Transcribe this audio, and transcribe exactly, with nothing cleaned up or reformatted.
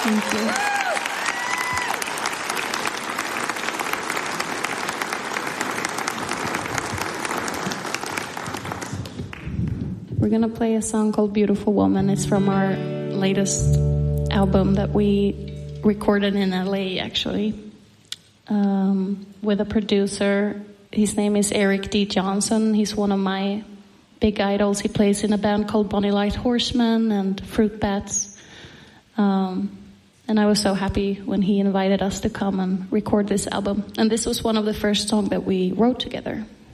Thank you. We're going to play a song called Beautiful Woman. It's from our latest album that we recorded in L A, actually, um, with a producer. His name is Eric D. Johnson. He's one of my big idols. He plays in a band called Bonnie Light Horseman and Fruit Bats. Um, and I was so happy when he invited us to come and record this album. And this was one of the first songs that we wrote together.